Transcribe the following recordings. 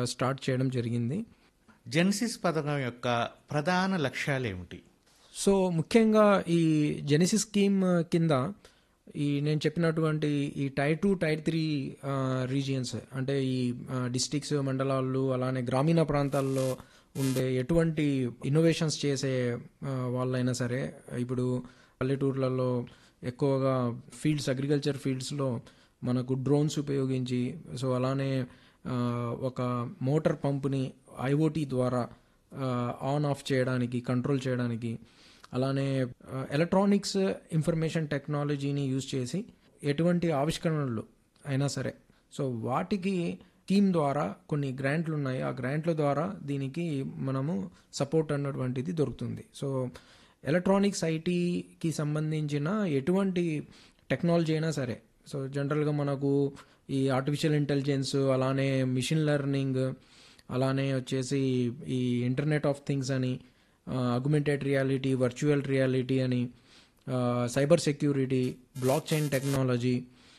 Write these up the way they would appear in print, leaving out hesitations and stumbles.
Start చేయడం జరిగింది. Genesis పథకం యొక్క ప్రధాన లక్ష్యాలేమిటి? సో ముఖ్యంగా ఈ జెనసిస్ స్కీమ్ కింద నేను చెప్పినటువంటి ఈ టైర్ 2, టైర్ 3 రీజియన్స్, అంటే ఈ డిస్ట్రిక్ట్స్, మండలాలు, అలానే గ్రామీణ ప్రాంతాల్లో ఉండే ఎటువంటి ఇన్నోవేషన్స్ చేసే వాళ్ళైనా సరే, ఇప్పుడు పల్లెటూర్లలో ఎక్కువగా ఫీల్డ్స్, అగ్రికల్చర్ ఫీల్డ్స్లో మనకు డ్రోన్స్ ఉపయోగించి, సో అలానే ఒక మోటార్ పంపుని ఐఓటీ ద్వారా ఆన్ ఆఫ్ చేయడానికి, కంట్రోల్ చేయడానికి, అలానే ఎలక్ట్రానిక్స్ ఇన్ఫర్మేషన్ టెక్నాలజీని యూజ్ చేసి ఎటువంటి ఆవిష్కరణలు అయినా సరే, సో వాటికి స్కీమ్ ద్వారా కొన్ని గ్రాంట్లు ఉన్నాయి. ఆ గ్రాంట్ల ద్వారా దీనికి మనము సపోర్ట్ అన్నటువంటిది దొరుకుతుంది. సో ఎలక్ట్రానిక్స్ ఐటీకి సంబంధించిన ఎటువంటి టెక్నాలజీ అయినా సరే, సో జనరల్గా మనకు ఈ ఆర్టిఫిషియల్ ఇంటెలిజెన్స్, అలానే మిషన్ లెర్నింగ్, అలానే వచ్చేసి ఈ ఇంటర్నెట్ ఆఫ్ థింగ్స్ అని, అగ్మెంటెడ్ రియాలిటీ, వర్చువల్ రియాలిటీ అని, cyber security, block chain technology,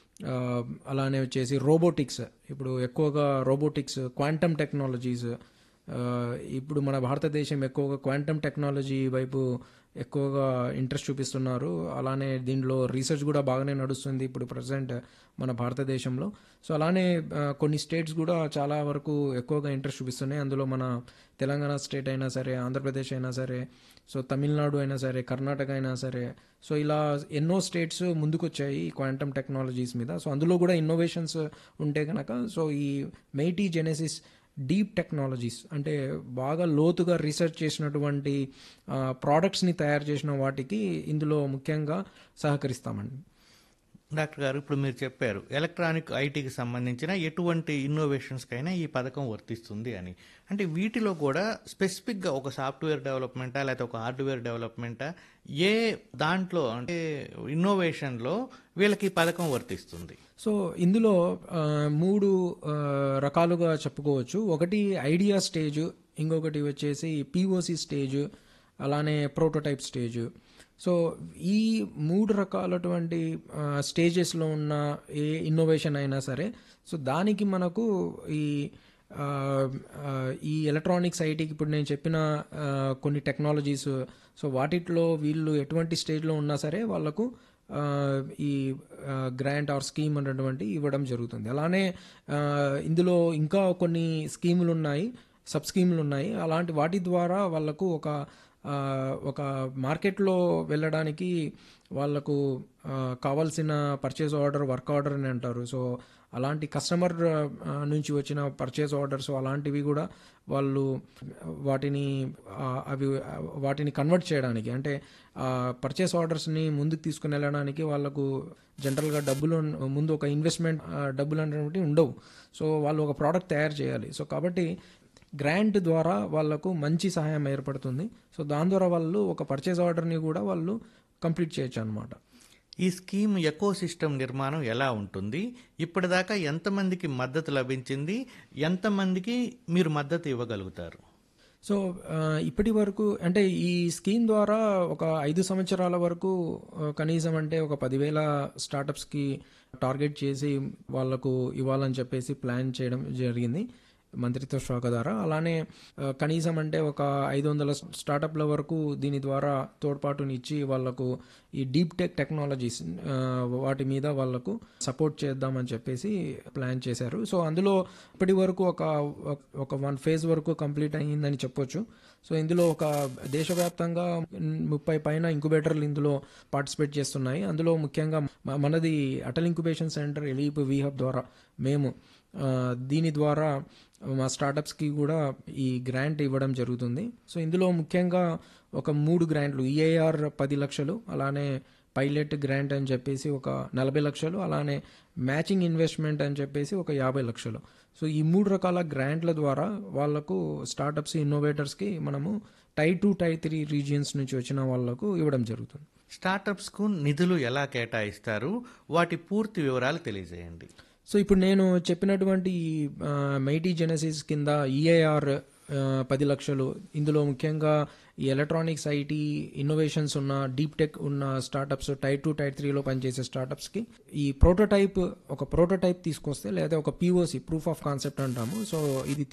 అలానే వచ్చేసి రోబోటిక్స్, ఇప్పుడు ఎక్కువగా రోబోటిక్స్, క్వాంటమ్ టెక్నాలజీస్, ఇప్పుడు మన భారతదేశం ఎక్కువగా క్వాంటమ్ టెక్నాలజీ వైపు ఎక్కువగా ఇంట్రెస్ట్ చూపిస్తున్నారు. అలానే దీనిలో రీసెర్చ్ కూడా బాగానే నడుస్తుంది ఇప్పుడు ప్రజెంట్ మన భారతదేశంలో. సో అలానే కొన్ని స్టేట్స్ కూడా చాలా వరకు ఎక్కువగా ఇంట్రెస్ట్ చూపిస్తున్నాయి. అందులో మన తెలంగాణ స్టేట్ అయినా సరే, ఆంధ్రప్రదేశ్ అయినా సరే, సో తమిళనాడు అయినా సరే, కర్ణాటక అయినా సరే, సో ఇలా ఎన్నో స్టేట్స్ ముందుకొచ్చాయి క్వాంటమ్ టెక్నాలజీస్ మీద. సో అందులో కూడా ఇన్నోవేషన్స్ ఉంటే కనుక, సో ఈ మెయిటీ జెనసిస్ డీప్ టెక్నాలజీస్, అంటే బాగా లోతుగా రీసెర్చ్ చేసినటువంటి ప్రోడక్ట్స్ని తయారు చేసిన వాటికి ఇందులో ముఖ్యంగా సహకరిస్తామండి. డాక్టర్ గారు, ఇప్పుడు మీరు చెప్పారు ఎలక్ట్రానిక్ ఐటీకి సంబంధించిన ఎటువంటి ఇన్నోవేషన్స్కైనా ఈ పథకం వర్తిస్తుంది అని. అంటే వీటిలో కూడా స్పెసిఫిక్గా ఒక సాఫ్ట్వేర్ డెవలప్మెంటా లేకపోతే ఒక హార్డ్వేర్ డెవలప్మెంటా, ఏ దాంట్లో అంటే ఇన్నోవేషన్లో వీళ్ళకి ఈ పథకం వర్తిస్తుంది? సో ఇందులో 3 రకాలుగా చెప్పుకోవచ్చు. ఒకటి ఐడియా స్టేజ్, ఇంకొకటి వచ్చేసి పిఓసి స్టేజ్, అలానే ప్రోటోటైప్ స్టేజ్. సో ఈ 3 రకాలటువంటి స్టేజెస్లో ఉన్న ఏ ఇన్నోవేషన్ అయినా సరే, సో దానికి మనకు ఈ ఎలక్ట్రానిక్స్ ఐటీకి ఇప్పుడు నేను చెప్పిన కొన్ని టెక్నాలజీస్, సో వాటిలో వీళ్ళు ఎటువంటి స్టేజ్లో ఉన్నా సరే వాళ్ళకు ఈ గ్రాంట్ ఆర్ స్కీమ్ అన్నటువంటి ఇవ్వడం జరుగుతుంది. అలానే ఇందులో ఇంకా కొన్ని స్కీములు ఉన్నాయి, సబ్ స్కీములు ఉన్నాయి. అలాంటి వాటి ద్వారా వాళ్ళకు ఒక మార్కెట్లో వెళ్ళడానికి వాళ్ళకు కావాల్సిన పర్చేస్ ఆర్డర్, వర్క్ ఆర్డర్ అని అంటారు. సో అలాంటి కస్టమర్ నుంచి వచ్చిన పర్చేస్ ఆర్డర్స్ అలాంటివి కూడా వాళ్ళు వాటిని కన్వర్ట్ చేయడానికి, అంటే పర్చేస్ ఆర్డర్స్ని ముందుకు తీసుకుని వెళ్ళడానికి వాళ్ళకు జనరల్గా ముందు ఒక ఇన్వెస్ట్మెంట్ డబ్బులు అనేవి ఉండవు. సో వాళ్ళు ఒక ప్రోడక్ట్ తయారు చేయాలి. సో కాబట్టి గ్రాంట్ ద్వారా వాళ్ళకు మంచి సహాయం ఏర్పడుతుంది. సో దాని ద్వారా వాళ్ళు ఒక పర్చేస్ ఆర్డర్ని కూడా వాళ్ళు కంప్లీట్ చేయొచ్చు అనమాట. ఈ స్కీమ్ ఎకో సిస్టమ్ నిర్మాణం ఎలా ఉంటుంది? ఇప్పటిదాకా ఎంతమందికి మద్దతు లభించింది? ఎంతమందికి మీరు మద్దతు ఇవ్వగలుగుతారు? సో ఇప్పటి వరకు అంటే ఈ స్కీమ్ ద్వారా ఒక 5 సంవత్సరాల వరకు కనీసం అంటే ఒక 10,000 స్టార్టప్స్కి టార్గెట్ చేసి వాళ్లకు ఇవ్వాలని చెప్పేసి ప్లాన్ చేయడం జరిగింది మంత్రిత్వ శాఖ ద్వారా. అలానే కనీసం అంటే ఒక 500 స్టార్టప్ల వరకు దీని ద్వారా తోడ్పాటునిచ్చి వాళ్లకు ఈ డీప్ టెక్ టెక్నాలజీస్ వాటి మీద వాళ్లకు సపోర్ట్ చేద్దామని చెప్పేసి ప్లాన్ చేశారు. సో అందులో ఇప్పటి వరకు ఒక 1 ఫేజ్ వరకు కంప్లీట్ అయ్యిందని చెప్పొచ్చు. సో ఇందులో ఒక దేశవ్యాప్తంగా 30 పైన ఇంక్యుబేటర్లు ఇందులో పార్టిసిపేట్ చేస్తున్నాయి. అందులో ముఖ్యంగా మనది అటల్ ఇంక్యుబేషన్ సెంటర్ ఎలీప్ వీహబ్ ద్వారా మేము దీని ద్వారా మా స్టార్టప్స్కి కూడా ఈ గ్రాంట్ ఇవ్వడం జరుగుతుంది. సో ఇందులో ముఖ్యంగా ఒక 3 గ్రాంట్లు, ఈఐఆర్ 10 లక్షలు, అలానే పైలట్ గ్రాంట్ అని చెప్పేసి ఒక 40 లక్షలు, అలానే మ్యాచింగ్ ఇన్వెస్ట్మెంట్ అని చెప్పేసి ఒక 50 లక్షలు. సో ఈ 3 రకాల గ్రాంట్ల ద్వారా వాళ్లకు స్టార్టప్స్, ఇన్నోవేటర్స్కి మనము టైర్ 2, టైర్ 3 రీజియన్స్ నుంచి వచ్చిన వాళ్లకు ఇవ్వడం జరుగుతుంది. స్టార్టప్స్కు నిధులు ఎలా కేటాయిస్తారు? వాటి పూర్తి వివరాలు తెలియజేయండి. సో ఇప్పుడు నేను చెప్పినటువంటి మైటీ జెనసిస్ కింద ఈఐఆర్ 10 లక్షలు, ఇందులో ముఖ్యంగా ఈ ఎలక్ట్రానిక్స్ ఐటీ ఇన్నోవేషన్స్ ఉన్న డీప్ టెక్ ఉన్న స్టార్టప్స్, టైర్ 2, టైర్ 3లో పనిచేసే స్టార్టప్స్కి ఈ ప్రోటోటైప్ తీసుకొస్తే, లేదా ఒక పిఓసి, ప్రూఫ్ ఆఫ్ కాన్సెప్ట్ అంటాము. సో ఇది